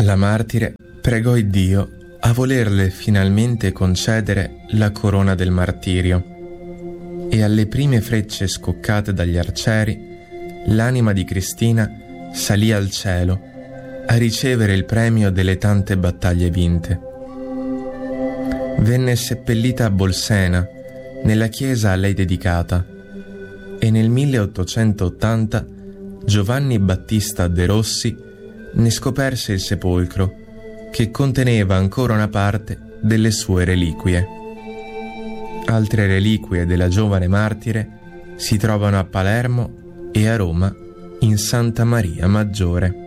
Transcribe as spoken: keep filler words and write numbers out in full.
La martire pregò Iddio a volerle finalmente concedere la corona del martirio, e alle prime frecce scoccate dagli arcieri, l'anima di Cristina salì al cielo a ricevere il premio delle tante battaglie vinte. Venne seppellita a Bolsena, nella chiesa a lei dedicata, e nel milleottocentottanta Giovanni Battista de Rossi ne scoperse il sepolcro, che conteneva ancora una parte delle sue reliquie. Altre reliquie della giovane martire si trovano a Palermo e a Roma in Santa Maria Maggiore.